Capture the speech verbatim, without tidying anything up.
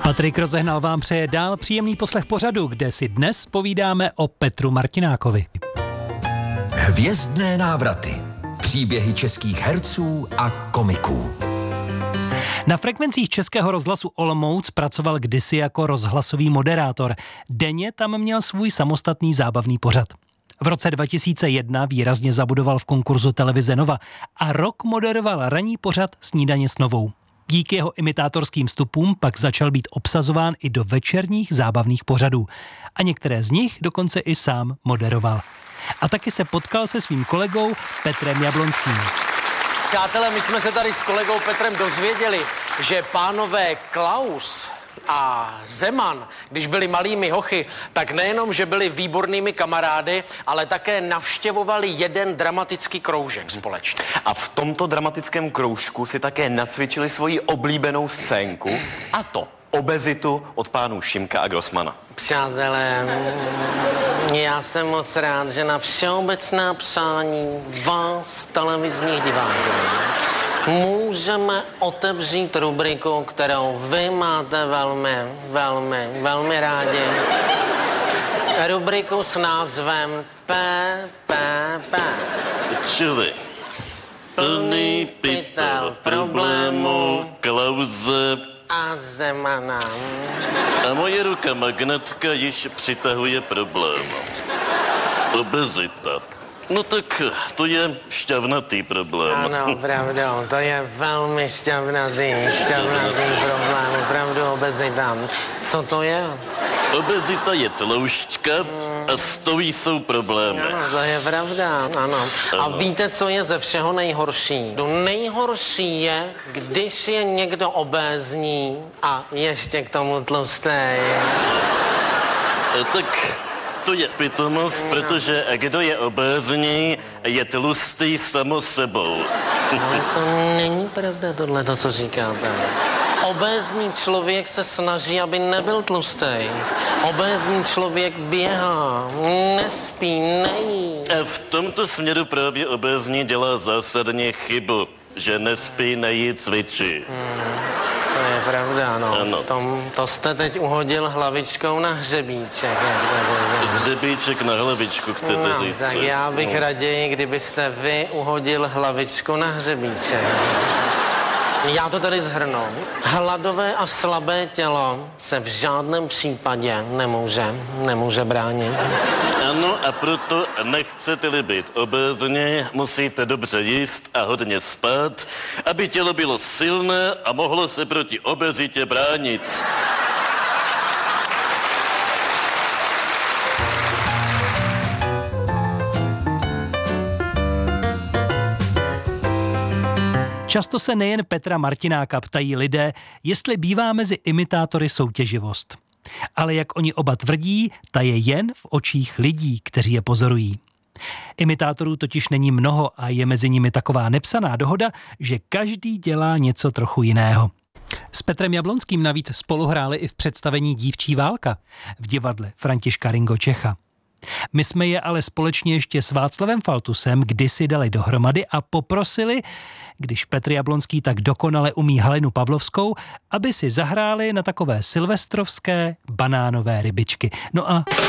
Patrik Rozehnal vám přeje dál příjemný poslech pořadu, kde si dnes povídáme o Petru Martinákovi. Hvězdné návraty. Příběhy českých herců a komiků. Na frekvencích Českého rozhlasu Olomouc pracoval kdysi jako rozhlasový moderátor. Denně tam měl svůj samostatný zábavný pořad. V roce dva tisíce jedna výrazně zabudoval v konkurzu televize Nova a rok moderoval ranní pořad Snídaně s Novou. Díky jeho imitátorským vstupům pak začal být obsazován i do večerních zábavných pořadů. A některé z nich dokonce i sám moderoval. A taky se potkal se svým kolegou Petrem Jablonským. Přátelé, my jsme se tady s kolegou Petrem dozvěděli, že pánové Klaus a Zeman, když byli malými hochy, tak nejenom, že byli výbornými kamarády, ale také navštěvovali jeden dramatický kroužek společně. A v tomto dramatickém kroužku si také nacvičili svoji oblíbenou scénku, a to obezitu od pánů Šimka a Grossmana. Přátelé, já jsem moc rád, že na všeobecná přání vás, televizních diváků, můžeme otevřít rubriku, kterou vy máte velmi, velmi, velmi rádi. Rubriku s názvem P P P. Čili plný pytel problému, Klause a Zemana. A moje ruka magnetka již přitahuje problém. Obezita. No tak to je šťavnatý problém. Ano, pravdou, to je velmi šťavnatý, šťavnatý problém, opravdu obezita. Co to je? Obezita je tloušťka a s tou jsou problémy. Ano, to je pravda, ano. A Ano. víte, co je ze všeho nejhorší? To nejhorší je, když je někdo obézní a ještě k tomu tlustý. Tak to je pitomost, No. protože kdo je obézní, je tlustý samo sebou. Ale to není pravda tohle, to, co říkáte. Obézní člověk se snaží, aby nebyl tlustý. Obézní člověk běhá, nespí, nejí. A v tomto směru právě obézní dělá zásadně chybu, že nespí, nejí, cvičí. To je pravda, no. Ano. V tom, to jste teď uhodil hlavičkou na hřebíček, jak to bude. Hřebíček na hlavičku, chcete No, říct. tak já bych raději, kdybyste vy uhodil hlavičku na hřebíček. Já to tady shrnu. Hladové a slabé tělo se v žádném případě nemůže, nemůže bránit. Ano, a proto nechcete-li být obézní, musíte dobře jíst a hodně spát, aby tělo bylo silné a mohlo se proti obezitě bránit. Často se nejen Petra Martináka ptají lidé, jestli bývá mezi imitátory soutěživost. Ale jak oni oba tvrdí, ta je jen v očích lidí, kteří je pozorují. Imitátorů totiž není mnoho a je mezi nimi taková nepsaná dohoda, že každý dělá něco trochu jiného. S Petrem Jablonským navíc spoluhráli i v představení Dívčí válka v divadle Františka Ringo Čecha. My jsme je ale společně ještě s Václavem Faltusem kdysi dali dohromady a poprosili, když Petr Jablonský tak dokonale umí Halinu Pavlovskou, aby si zahráli na takové silvestrovské banánové rybičky. No a